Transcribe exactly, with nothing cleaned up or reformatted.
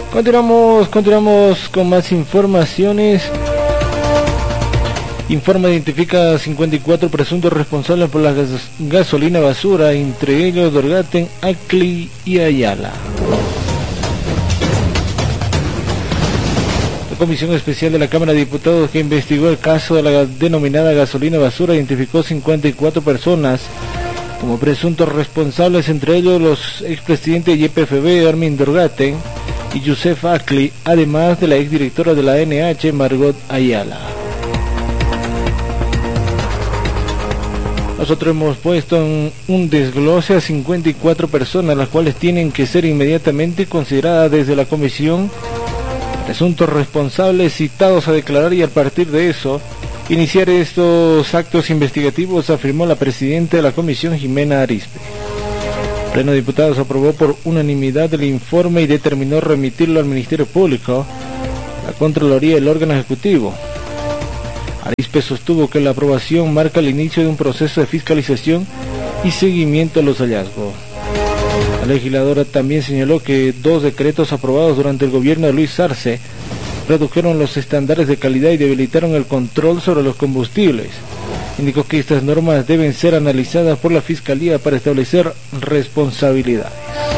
Continuamos, continuamos con más informaciones. Informe identifica cincuenta y cuatro presuntos responsables por la gas gasolina basura, entre ellos Dorgaten, Acli y Ayala. La Comisión Especial de la Cámara de Diputados que investigó el caso de la denominada gasolina basura identificó cincuenta y cuatro personas como presuntos responsables, entre ellos los expresidentes de Y P F B, Armin Dorgaten y Youssef Acli, además de la exdirectora de la A N H, Margot Ayala. Nosotros hemos puesto en un desglose a cincuenta y cuatro personas, las cuales tienen que ser inmediatamente consideradas desde la comisión presuntos responsables citados a declarar, y a partir de eso iniciar estos actos investigativos, afirmó la presidenta de la comisión, Jimena Arizpe. El Pleno de Diputados aprobó por unanimidad el informe y determinó remitirlo al Ministerio Público, la Contraloría y el órgano ejecutivo. Arizpe sostuvo que la aprobación marca el inicio de un proceso de fiscalización y seguimiento a los hallazgos. La legisladora también señaló que dos decretos aprobados durante el gobierno de Luis Arce redujeron los estándares de calidad y debilitaron el control sobre los combustibles. Indicó que estas normas deben ser analizadas por la Fiscalía para establecer responsabilidades.